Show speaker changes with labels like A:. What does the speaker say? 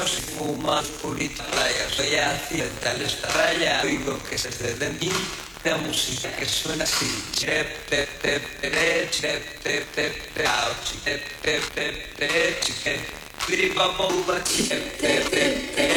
A: y fuma oscurita playa. Soy accidental esta raya, oigo que se desde de mí la música que suena así. Chep, tep, tep, tere, chep, tep, tep, tao, chep, tep, tep, tere, chep, piripamouba, chep, tep, tep, tere.